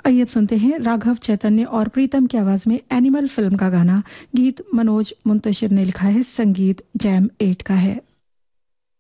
आइए अब सुनते हैं राघव चैतन्य और प्रीतम की आवाज में एनिमल फिल्म का गाना। गीत मनोज मुंतशिर ने लिखा है, संगीत जैम 8 का है।